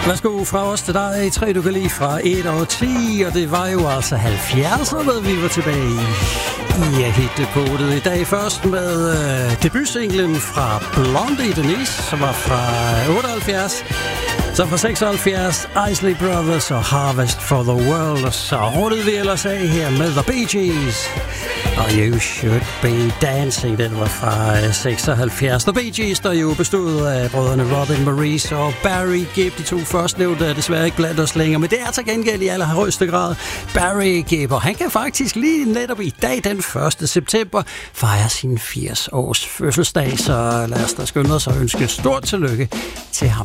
Værsgo fra os til dig. 3 du kan lide fra 1 og 10, og det var jo altså 70'erne, vi var tilbage i hittekodet i dag. Først med debutsinglen fra Blondie Denise, som var fra 78. Så fra 76, Isley Brothers og Harvest for the World. Og så rundede vi ellers af her med The Bee Gees. Og You Should Be Dancing, den var fra 76. The Bee Gees, der jo bestod af brødrene Robin Maurice og Barry Gibb. De to førstnævnte er desværre ikke blandt os længere, men det er til gengæld i allerhøjeste grad Barry Gibb. Og han kan faktisk lige netop i dag, den 1. september, fejre sin 80-års fødselsdag. Så lad os da skynde os og ønske stort tillykke til ham.